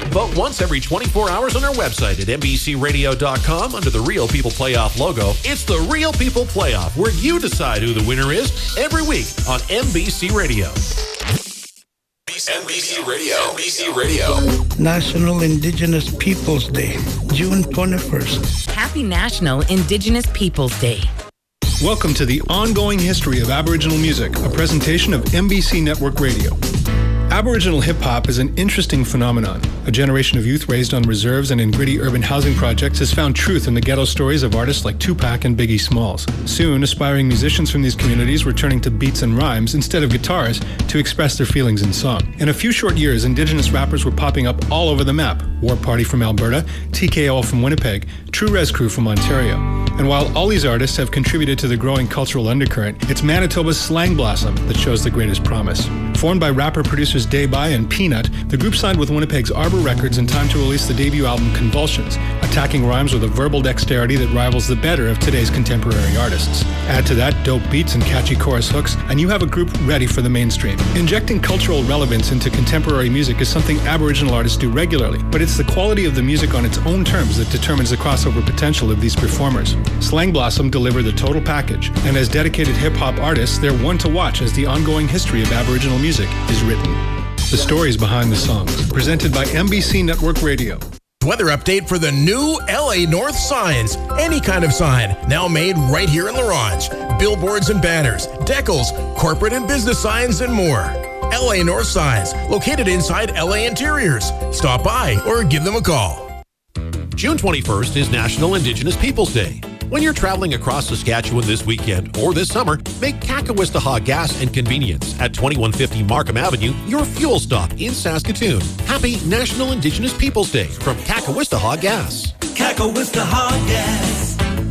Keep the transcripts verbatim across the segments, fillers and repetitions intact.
Vote once every twenty-four hours on our website at N B C radio dot com under the Real People Playoff logo. It's the Real People Playoff, where you decide who the winner is every week on N B C Radio. N B C Radio. N B C Radio. National Indigenous Peoples Day, June twenty-first. Happy National Indigenous Peoples Day. Welcome to the Ongoing History of Aboriginal Music, a presentation of N B C Network Radio. Aboriginal hip-hop is an interesting phenomenon. A generation of youth raised on reserves and in gritty urban housing projects has found truth in the ghetto stories of artists like Tupac and Biggie Smalls. Soon, aspiring musicians from these communities were turning to beats and rhymes instead of guitars to express their feelings in song. In a few short years, Indigenous rappers were popping up all over the map. War Party from Alberta, T K O from Winnipeg, True Res Crew from Ontario. And while all these artists have contributed to the growing cultural undercurrent, it's Manitoba's Slang Blossom that shows the greatest promise. Formed by rapper-producers Dayby and Peanut, the group signed with Winnipeg's Arbor Records in time to release the debut album Convulsions, attacking rhymes with a verbal dexterity that rivals the better of today's contemporary artists. Add to that dope beats and catchy chorus hooks, and you have a group ready for the mainstream. Injecting cultural relevance into contemporary music is something Aboriginal artists do regularly, but it's the quality of the music on its own terms that determines the crossover potential of these performers. Slang Blossom deliver the total package, and as dedicated hip-hop artists, they're one to watch as the ongoing history of Aboriginal music is written. The stories behind the songs, presented by N B C Network Radio. Weather update for the new L A North signs. Any kind of sign, now made right here in La Ronge. Billboards and banners, decals, corporate and business signs, and more. L A North Signs, located inside L A Interiors. Stop by or give them a call. June twenty-first is National Indigenous Peoples Day. When you're traveling across Saskatchewan this weekend or this summer, make Kakawistahawk Gas and Convenience at twenty-one fifty Markham Avenue your fuel stop in Saskatoon. Happy National Indigenous Peoples Day from Kakawistahawk Gas. Kakawistahawk Gas.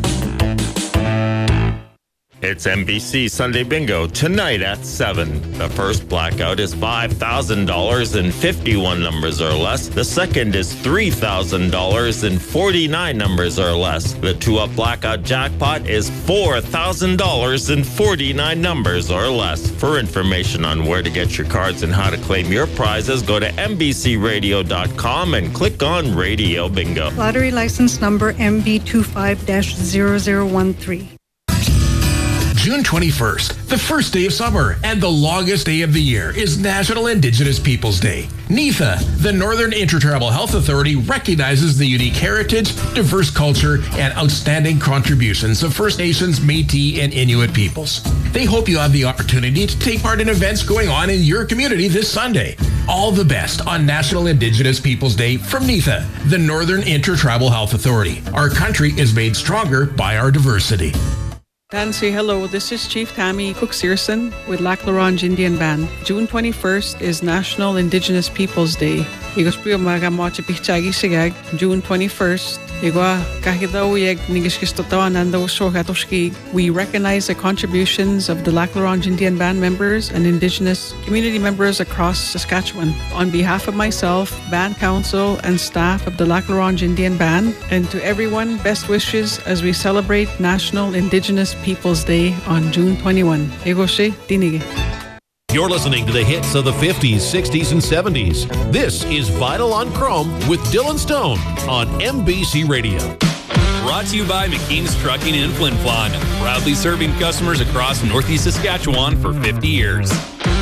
It's N B C Sunday Bingo tonight at seven. The first blackout is five thousand dollars and fifty-one numbers or less. The second is three thousand dollars and forty-nine numbers or less. The two-up blackout jackpot is four thousand dollars and forty-nine numbers or less. For information on where to get your cards and how to claim your prizes, go to N B C radio dot com and click on Radio Bingo. Lottery license number M B two five dash zero zero one three. June twenty-first, the first day of summer and the longest day of the year, is National Indigenous Peoples Day. NIFA, the Northern Intertribal Health Authority, recognizes the unique heritage, diverse culture, and outstanding contributions of First Nations, Métis, and Inuit peoples. They hope you have the opportunity to take part in events going on in your community this Sunday. All the best on National Indigenous Peoples Day from NIFA, the Northern Intertribal Health Authority. Our country is made stronger by our diversity. Dan, say hello. This is Chief Tammy Cook-Searson with Lac La Ronge Indian Band. June twenty-first is National Indigenous Peoples Day. Igos puyo maga mochi pichagi sigag. June twenty-first. Igwa kahidaw yeg nigiskistotawa nando shogatoshki. We recognize the contributions of the Lac La Ronge Indian Band members and Indigenous community members across Saskatchewan. On behalf of myself, Band Council, and staff of the Lac La Ronge Indian Band, and to everyone, best wishes as we celebrate National Indigenous Peoples Day on June twenty-first. Egoshe Dinige. You're listening to the hits of the fifties, sixties, and seventies. This is Vinyl on Chrome with Dylan Stone on N B C Radio. Brought to you by McKean's Trucking in Flin Flon, proudly serving customers across Northeast Saskatchewan for fifty years.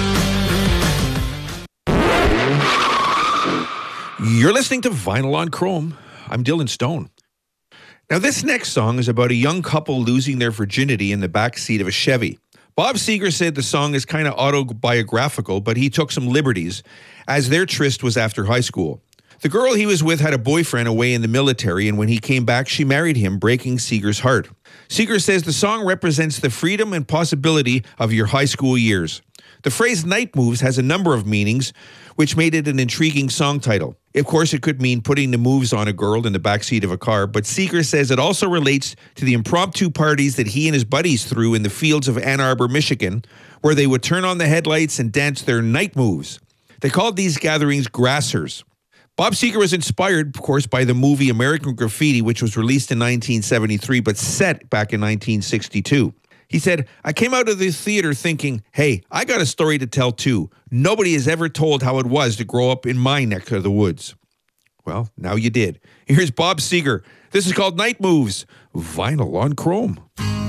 You're listening to Vinyl on Chrome. I'm Dylan Stone. Now, this next song is about a young couple losing their virginity in the backseat of a Chevy. Bob Seger said the song is kind of autobiographical, but he took some liberties, as their tryst was after high school. The girl he was with had a boyfriend away in the military, and when he came back, she married him, breaking Seger's heart. Seger says the song represents the freedom and possibility of your high school years. The phrase night moves has a number of meanings, which made it an intriguing song title. Of course, it could mean putting the moves on a girl in the backseat of a car, but Seger says it also relates to the impromptu parties that he and his buddies threw in the fields of Ann Arbor, Michigan, where they would turn on the headlights and dance their night moves. They called these gatherings grassers. Bob Seger was inspired, of course, by the movie American Graffiti, which was released in nineteen seventy-three, but set back in nineteen sixty-two. He said, I came out of the theater thinking, hey, I got a story to tell too. Nobody has ever told how it was to grow up in my neck of the woods. Well, now you did. Here's Bob Seger. This is called Night Moves, Vinyl on Chrome.